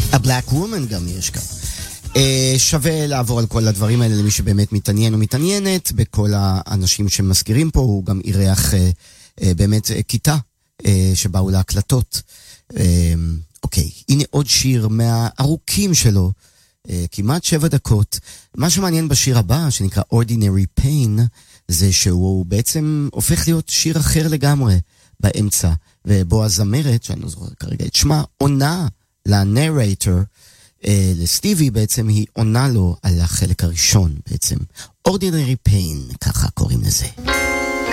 A Black Woman גם יש כאן. שווה לעבור על כל הדברים האלה למי שבאמת מתעניין או מתעניינת בכל האנשים שמזכירים פה. הוא גם אירח באמת כיתה שבאו להקלטות. אוקיי, הנה עוד שיר מהארוכים שלו, כמעט 7 דקות. מה שמעניין בשיר הבא, שנקרא Ordinary Pain, זה שהוא בעצם הופך להיות שיר אחר לגמרי באמצע, ובו הזמרת, שאני לא זוכר כרגע את שמה, עונה לנרייטור, לסטיבי בעצם, היא עונה לו על החלק הראשון בעצם. Ordinary Pain, ככה קוראים לזה.